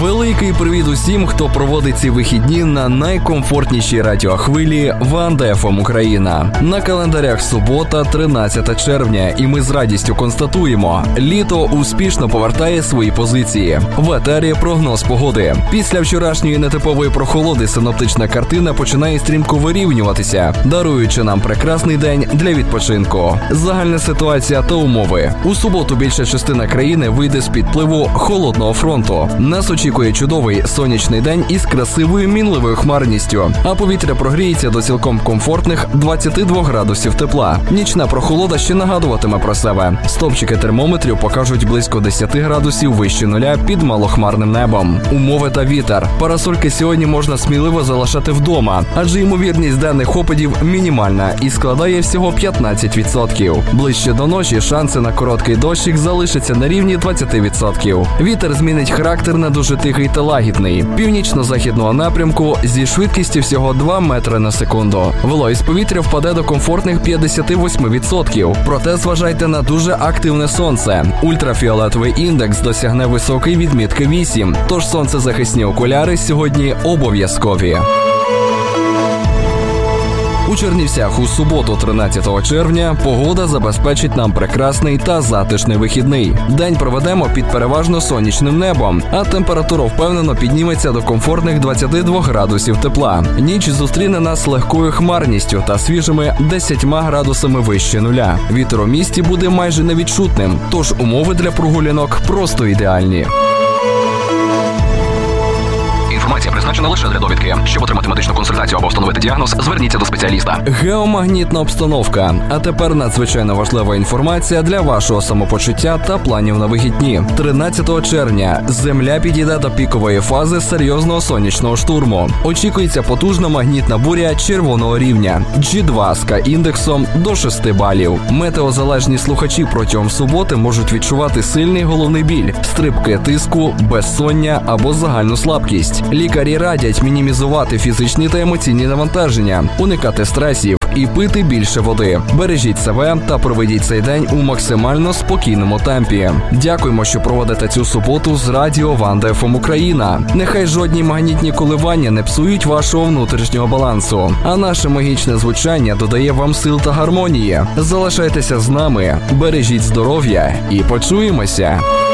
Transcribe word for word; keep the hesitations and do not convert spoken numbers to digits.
Великий привіт усім, хто проводить ці вихідні на найкомфортнішій радіохвилі Ванда еф ем Україна. На календарях субота, тринадцяте червня, і ми з радістю констатуємо, літо успішно повертає свої позиції. В етері прогноз погоди. Після вчорашньої нетипової прохолоди синоптична картина починає стрімко вирівнюватися, даруючи нам прекрасний день для відпочинку. Загальна ситуація та умови. У суботу більша частина країни вийде з підпливу холодного фронту. Нас очікує чудовий сонячний день із красивою мінливою хмарністю, а повітря прогріється до цілком комфортних двадцяти двох градусів тепла. Нічна прохолода ще нагадуватиме про себе. Стопчики термометрів покажуть близько десяти градусів вище нуля під малохмарним небом. Умови та вітер. Парасольки сьогодні можна сміливо залишати вдома, адже ймовірність денних опадів мінімальна і складає всього п'ятнадцять відсотків. Ближче до ночі шанси на короткий дощик залишаться на рівні двадцять відсотків. Вітер змінить характер на дуже тихий та лагідний. Північно-західного напрямку зі швидкістю всього два метри на секунду. Вологість повітря впаде до комфортних п'ятдесят вісім відсотків. Проте зважайте на дуже активне сонце. Ультрафіолетовий індекс досягне високої відмітки вісім. Тож сонцезахисні окуляри сьогодні обов'язкові. У Чернівцях у суботу, тринадцятого червня, погода забезпечить нам прекрасний та затишний вихідний. День проведемо під переважно сонячним небом, а температура впевнено підніметься до комфортних двадцяти двох градусів тепла. Ніч зустріне нас легкою хмарністю та свіжими десятьма градусами вище нуля. Вітер у місті буде майже невідчутним, тож умови для прогулянок просто ідеальні. Інформація призначена лише для довідки. Щоб отримати медичну консультацію або встановити діагноз, зверніться до спеціаліста. Геомагнітна обстановка. А тепер надзвичайно важлива інформація для вашого самопочуття та планів на вихідні. тринадцятого червня Земля підійде до пікової фази серйозного сонячного штурму. Очікується потужна магнітна буря червоного рівня джі два з К-індексом до шести балів. Метеозалежні слухачі протягом суботи можуть відчувати сильний головний біль, стрибки тиску, безсоння або загальну слабкість. Лікарі радять мінімізувати фізичні та емоційні навантаження, уникати стресів і пити більше води. Бережіть себе та проведіть цей день у максимально спокійному темпі. Дякуємо, що проводите цю суботу з радіо Ванда еф ем Україна. Нехай жодні магнітні коливання не псують вашого внутрішнього балансу, а наше магічне звучання додає вам сил та гармонії. Залишайтеся з нами, бережіть здоров'я і почуємося!